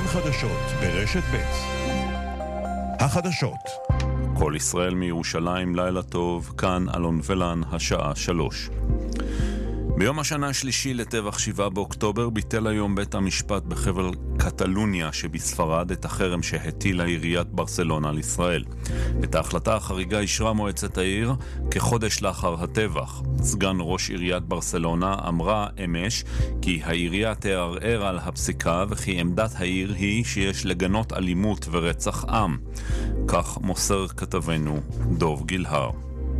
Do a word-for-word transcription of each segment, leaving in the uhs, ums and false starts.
חדשות ברשת ב'. החדשות. כל ישראל מירושלים, לילה טוב, כאן אלון ולן, השעה שלוש. ביום השנה השלישי לטבח שבעה באוקטובר ביטל היום בית המשפט בחבל קטלוניה שבספרד את החרם שהטילה עיריית ברסלונה על ישראל. את ההחלטה החריגה אישרה מועצת העיר כחודש לאחר הטבח. סגן ראש עיריית ברסלונה אמרה אמש כי העירייה תערער על הפסיקה וכי עמדת העיר היא שיש לגנות אלימות ורצח עם. כך מוסר כתבנו דוב גילהר.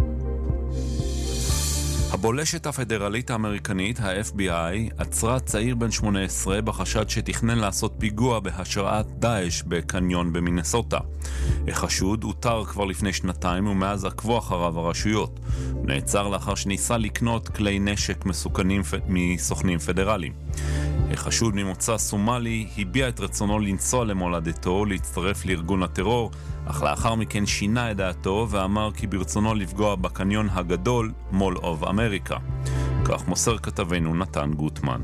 הבולשת הפדרלית האמריקנית, ה-אף בי איי, עצרה צעיר בן שמונה עשרה בחשד שתכנן לעשות פיגוע בהשראת דאעש בקניון במינסוטה. החשוד הותר כבר לפני שנתיים ומאז עקבו אחריו הרשויות. נעצר לאחר שניסה לקנות כלי נשק מסוכנים מסוכנים פדרליים. החשוד ממוצא סומלי הביע את רצונו לנסוע למולדתו, להצטרף לארגון הטרור, אך לאחר מכן שינה את דעתו ואמר כי ברצונו לפגוע בקניון הגדול, מול אוף אמריקה. כך מוסר כתבנו נתן גוטמן.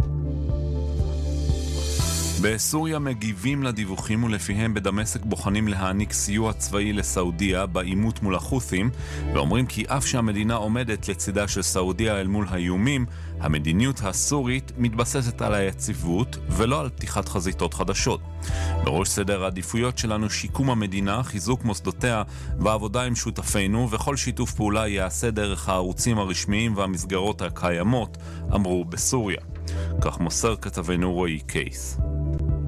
בסוריה מגיבים לדיווחים ולפיהם בדמשק בוחנים להעניק סיוע צבאי לסעודיה בעימות מול החות'ים, ואומרים כי אף שהמדינה עומדת לצידה של סעודיה אל מול האיומים, המדיניות הסורית מתבססת על היציבות ולא על פתיחת חזיתות חדשות. בראש סדר העדיפויות שלנו שיקום המדינה, חיזוק מוסדותיה ועבודה עם שותפינו, וכל שיתוף פעולה יעשה דרך הערוצים הרשמיים והמסגרות הקיימות, אמרו בסוריה. כך מוסר כתבנו רועי קייס.